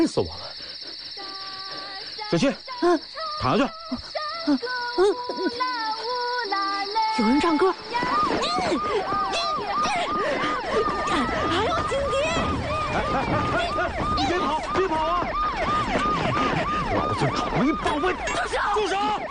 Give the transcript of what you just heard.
累死我了。小七，躺下去。 有人唱歌。还有警笛！ 你别跑，别跑啊！老子讨厌保卫！住手！